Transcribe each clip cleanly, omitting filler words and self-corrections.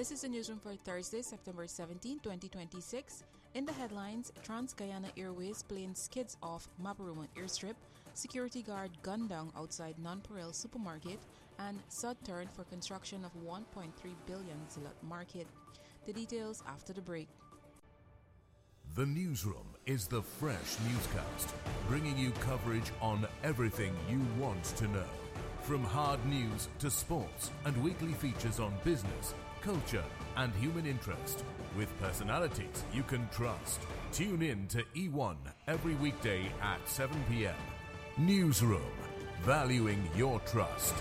This is the newsroom for Thursday, September 17, 2026. In the headlines, Trans-Guyana Airways plane skids off Mabaruma airstrip, security guard gunned down outside Nonpareil supermarket, and SUD turned for construction of 1.3 billion Zilot market. The details after the break. The Newsroom is the fresh newscast, bringing you coverage on everything you want to know. From hard news to sports and weekly features on business, culture and human interest, with personalities you can trust. Tune in to E1 every weekday at 7 p.m. Newsroom, valuing your trust.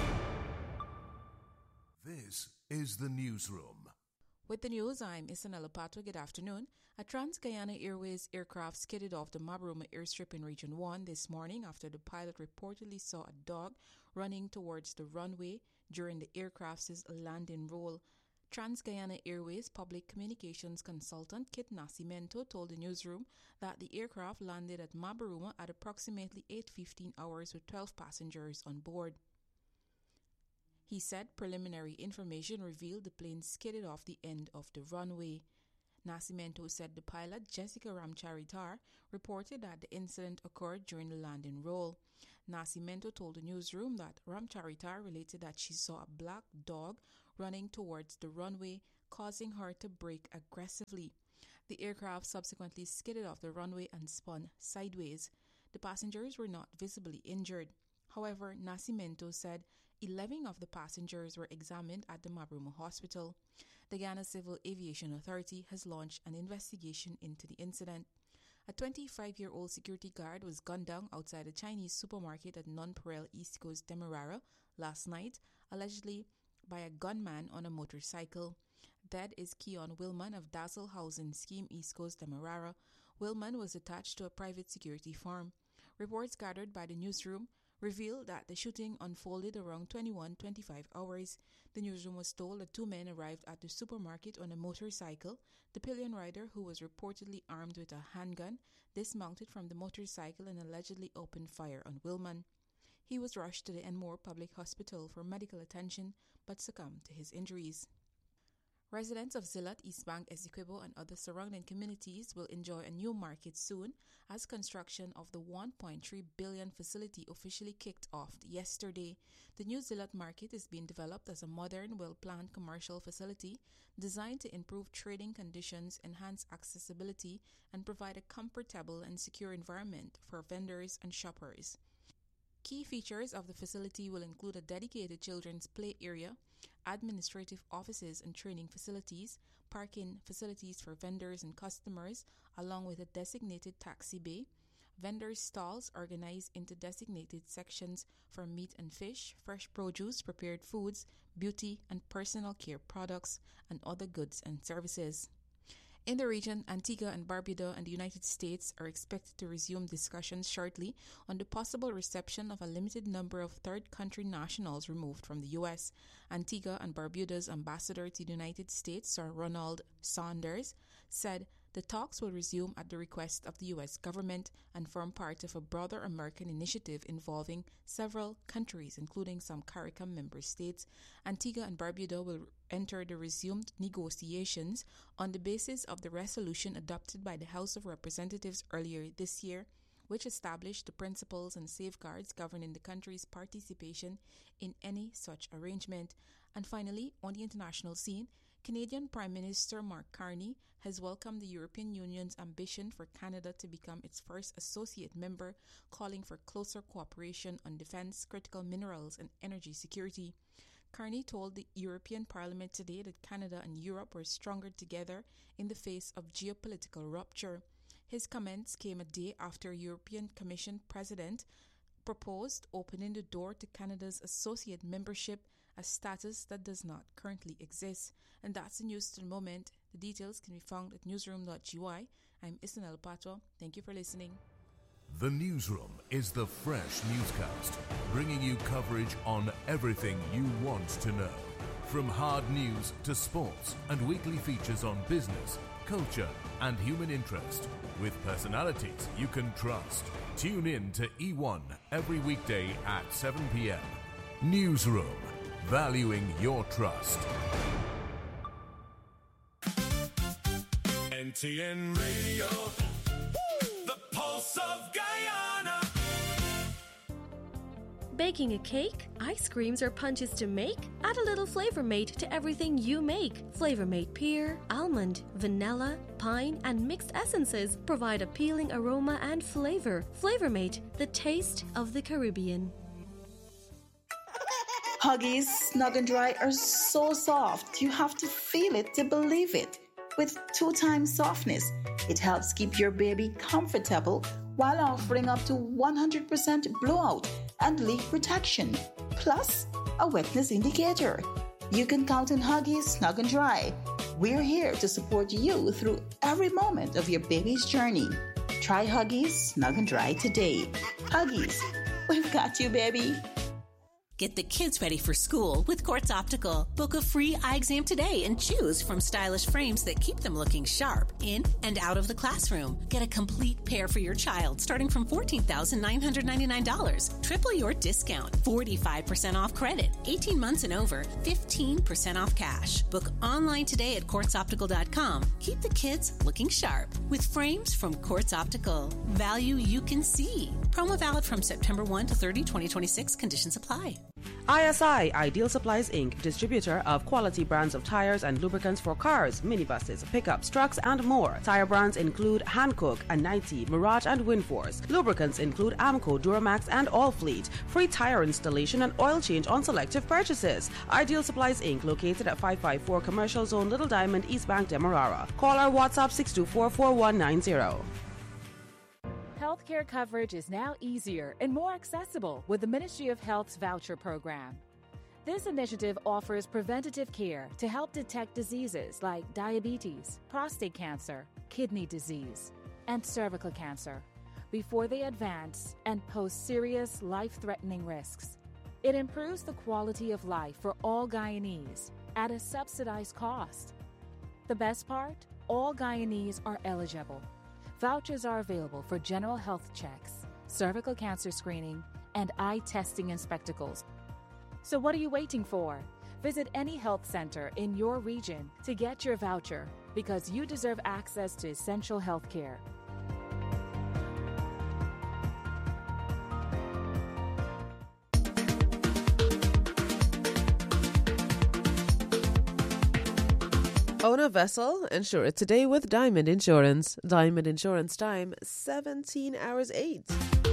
This is the Newsroom. With the news, I'm Isanella Pato. Good afternoon. A Trans-Guyana Airways aircraft skidded off the Mabaruma airstrip in Region 1 this morning after the pilot reportedly saw a dog running towards the runway during the aircraft's landing roll. Trans-Guyana Airways public communications consultant Kit Nascimento told the newsroom that the aircraft landed at Mabaruma at approximately 8:15 hours with 12 passengers on board. He said preliminary information revealed the plane skidded off the end of the runway. Nascimento said the pilot, Jessica Ramcharitar, reported that the incident occurred during the landing roll. Nascimento told the newsroom that Ramcharitar related that she saw a black dog running towards the runway, causing her to brake aggressively. The aircraft subsequently skidded off the runway and spun sideways. The passengers were not visibly injured. However, Nascimento said 11 of the passengers were examined at the Mabaruma Hospital. The Ghana Civil Aviation Authority has launched an investigation into the incident. A 25-year-old security guard was gunned down outside a Chinese supermarket at Nonpareil, East Coast, Demerara last night, allegedly by a gunman on a motorcycle. Dead is Keon Willman of Dazzle Housing Scheme, East Coast, Demerara. Willman was attached to a private security firm. Reports gathered by the newsroom revealed that the shooting unfolded around 21:25 hours. The newsroom was told that two men arrived at the supermarket on a motorcycle. The pillion rider, who was reportedly armed with a handgun, dismounted from the motorcycle and allegedly opened fire on Willman. He was rushed to the Enmore Public Hospital for medical attention but succumbed to his injuries. Residents of Zilot, East Bank, Essequibo, and other surrounding communities will enjoy a new market soon as construction of the 1.3 billion facility officially kicked off yesterday. The new Zilot market is being developed as a modern, well-planned commercial facility designed to improve trading conditions, enhance accessibility, and provide a comfortable and secure environment for vendors and shoppers. Key features of the facility will include a dedicated children's play area, administrative offices and training facilities, parking facilities for vendors and customers, along with a designated taxi bay, vendors' stalls organized into designated sections for meat and fish, fresh produce, prepared foods, beauty and personal care products, and other goods and services. In the region, Antigua and Barbuda and the United States are expected to resume discussions shortly on the possible reception of a limited number of third country nationals removed from the U.S. Antigua and Barbuda's ambassador to the United States, Sir Ronald Saunders, said the talks will resume at the request of the U.S. government and form part of a broader American initiative involving several countries, including some CARICOM member states. Antigua and Barbuda will enter the resumed negotiations on the basis of the resolution adopted by the House of Representatives earlier this year, which established the principles and safeguards governing the country's participation in any such arrangement. And finally, on the international scene, Canadian Prime Minister Mark Carney has welcomed the European Union's ambition for Canada to become its first associate member, calling for closer cooperation on defense, critical minerals, and energy security. Carney told the European Parliament today that Canada and Europe were stronger together in the face of geopolitical rupture. His comments came a day after European Commission President proposed opening the door to Canada's associate membership, a status that does not currently exist. And that's the news to the moment. The details can be found at newsroom.gy. I'm Isanella Pato. Thank you for listening. The Newsroom is the fresh newscast, bringing you coverage on everything you want to know. From hard news to sports and weekly features on business, culture and human interest, with personalities you can trust. Tune in to E1 every weekday at 7 p.m. Newsroom, valuing your trust. NTN Radio, the pulse of Guyana. Baking a cake, ice creams, or punches to make? Add a little Flavor Mate to everything you make. Flavor Mate pear, almond, vanilla, pine, and mixed essences provide appealing aroma and flavor. Flavor Mate, the taste of the Caribbean. Huggies Snug and Dry are so soft, you have to feel it to believe it. With 2x softness, it helps keep your baby comfortable while offering up to 100% blowout and leak protection, plus a wetness indicator. You can count on Huggies Snug and Dry. We're here to support you through every moment of your baby's journey. Try Huggies Snug and Dry today. Huggies, we've got you, baby. Get the kids ready for school with Quartz Optical. Book a free eye exam today and choose from stylish frames that keep them looking sharp in and out of the classroom. Get a complete pair for your child starting from $14,999. Triple your discount. 45% off credit. 18 months and over. 15% off cash. Book online today at quartzoptical.com. Keep the kids looking sharp with frames from Quartz Optical. Value you can see. Promo valid from September 1 to 30, 2026. Conditions apply. ISI, Ideal Supplies Inc., distributor of quality brands of tires and lubricants for cars, minibuses, pickups, trucks, and more. Tire brands include Hankook, Anite, Mirage, and Winforce. Lubricants include Amco, Duramax, and Allfleet. Free tire installation and oil change on selective purchases. Ideal Supplies Inc., located at 554 Commercial Zone, Little Diamond, East Bank, Demerara. Call our WhatsApp 624-4190. Healthcare coverage is now easier and more accessible with the Ministry of Health's voucher program. This initiative offers preventative care to help detect diseases like diabetes, prostate cancer, kidney disease, and cervical cancer before they advance and pose serious, life-threatening risks. It improves the quality of life for all Guyanese at a subsidized cost. The best part? All Guyanese are eligible. Vouchers are available for general health checks, cervical cancer screening, and eye testing and spectacles. So what are you waiting for? Visit any health center in your region to get your voucher because you deserve access to essential health care. Own a vessel, insure it today with Diamond Insurance. Diamond Insurance time, 17 hours 8.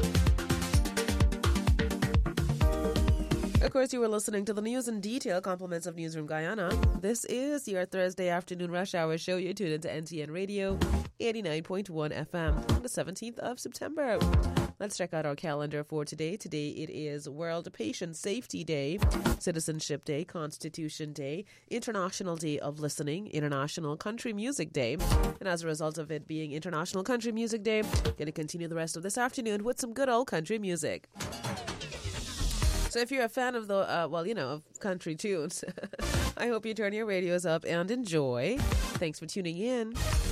Of course, you were listening to the news in detail, compliments of Newsroom Guyana. This is your Thursday afternoon rush hour show. You tune into NTN Radio, 89.1 FM on the 17th of September. Let's check out our calendar for today. Today it is World Patient Safety Day, Citizenship Day, Constitution Day, International Day of Listening, International Country Music Day. And as a result of it being International Country Music Day, going to continue the rest of this afternoon with some good old country music. So if you're a fan of the, of country tunes, I hope you turn your radios up and enjoy. Thanks for tuning in.